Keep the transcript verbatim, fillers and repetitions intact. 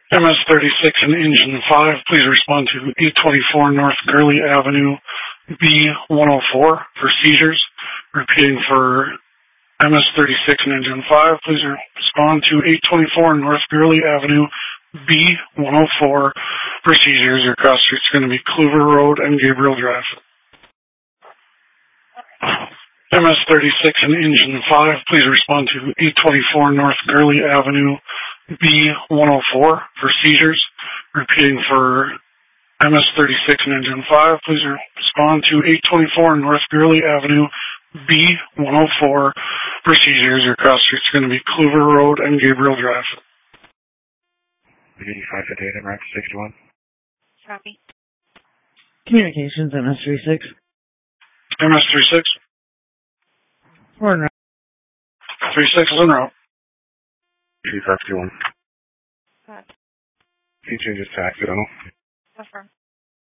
M S thirty-six and Engine five, please respond to eight twenty-four North Gurley Avenue, B one oh four for seizures. Repeating for M S thirty-six and Engine five, please respond to eight twenty-four North Gurley Avenue, B one oh four for seizures. Your cross streets are going to be Clover Road and Gabriel Drive. M S thirty-six and Engine five, please respond to eight twenty-four North Gurley Avenue, B one oh four for seizures. Repeating for M S thirty-six and Engine five, please respond to eight twenty-four North Gurley Avenue, B one oh four for seizures. Your cross streets are going to be Clover Road and Gabriel Drive. eighty-five fifty-eight, I'm right sixty-one. Copy. Communications, M S thirty-six. M S thirty-six. We're in route. thirty-six is en route. eighty-five fifty-one. Copy. He changes to accidental.